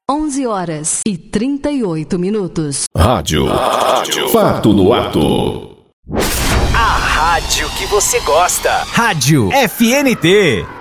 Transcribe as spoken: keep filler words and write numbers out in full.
onze horas e trinta e oito minutos. Rádio. Rádio. Fato no ato. A rádio que você gosta. Rádio F N T.